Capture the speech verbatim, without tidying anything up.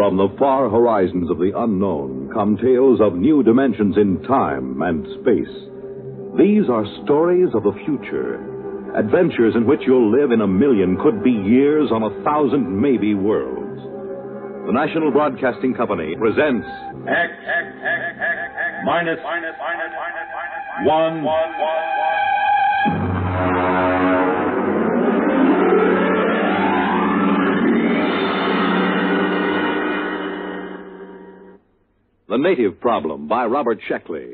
From the far horizons of the unknown come tales of new dimensions in time and space. These are stories of the future, adventures in which you'll live in a million, could be years, on a thousand, maybe worlds. The National Broadcasting Company presents X, X, X, X, X, minus, minus, minus, minus, one, one, one, The Native Problem by Robert Sheckley.